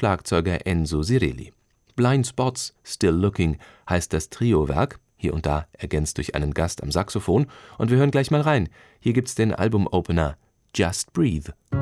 Schlagzeuger Enzo Cirelli. Blind Spots, Still Looking heißt das Trio-Werk, hier und da ergänzt durch einen Gast am Saxophon, und wir hören gleich mal rein. Hier gibt's den Albumopener Just Breathe.